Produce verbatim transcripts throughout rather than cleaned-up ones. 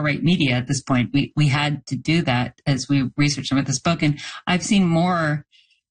far-right media at this point. We we had to do that as we researched some of this book. And I've seen more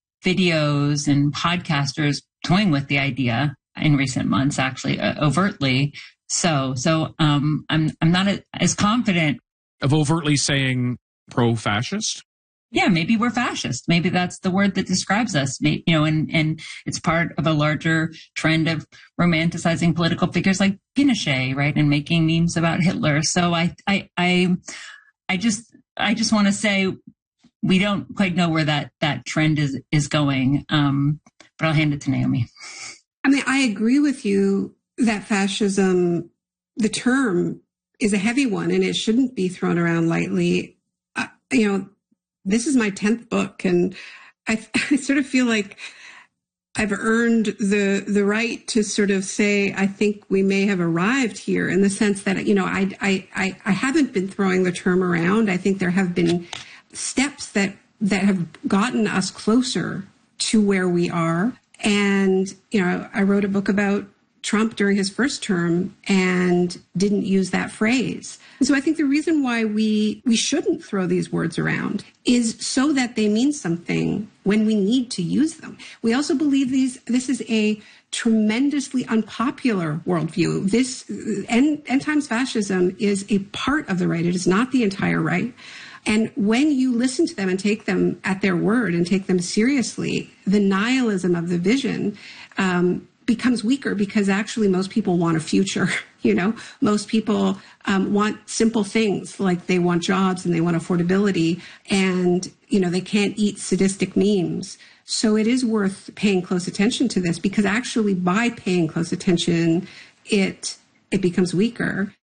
videos and podcasters toying with the idea in recent months, actually, uh, overtly. So, so um, I'm I'm not a, as confident of overtly saying pro-fascist. Yeah, maybe we're fascist. Maybe that's the word that describes us. Maybe, you know, and and it's part of a larger trend of romanticizing political figures like Pinochet, right, and making memes about Hitler. So I I I I just I just want to say we don't quite know where that that trend is is going. Um, but I'll hand it to Naomi. I mean, I agree with you that fascism, the term, is a heavy one, and it shouldn't be thrown around lightly. Uh, you know, this is my tenth book, and I, I sort of feel like I've earned the the right to sort of say I think we may have arrived here, in the sense that, you know, I I I, I haven't been throwing the term around. I think there have been steps that that have gotten us closer to where we are. And, you know, I wrote a book about Trump during his first term and didn't use that phrase. And so I think the reason why we we shouldn't throw these words around is so that they mean something when we need to use them. We also believe these this is a tremendously unpopular worldview. This end, end times fascism is a part of the right. It is not the entire right. And when you listen to them and take them at their word and take them seriously, the nihilism of the vision um, becomes weaker, because actually most people want a future. You know, most people um, want simple things, like they want jobs and they want affordability, and, you know, they can't eat sadistic memes. So it is worth paying close attention to this, because actually by paying close attention, it it becomes weaker.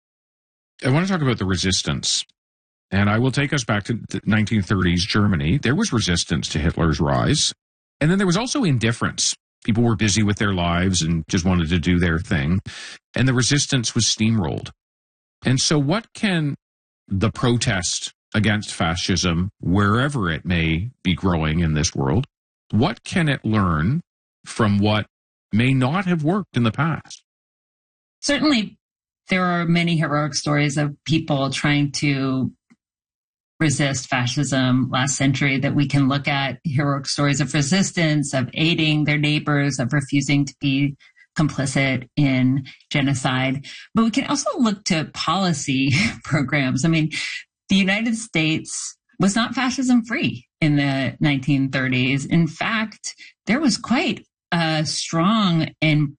I want to talk about the resistance. And I will take us back to the nineteen thirties Germany. There was resistance to Hitler's rise. And then there was also indifference. People were busy with their lives and just wanted to do their thing. And the resistance was steamrolled. And so what can the protest against fascism, wherever it may be growing in this world, what can it learn from what may not have worked in the past? Certainly, there are many heroic stories of people trying to resist fascism last century that we can look at, heroic stories of resistance, of aiding their neighbors, of refusing to be complicit in genocide. But we can also look to policy programs. I mean, the United States was not fascism free in the nineteen thirties. In fact, there was quite a strong and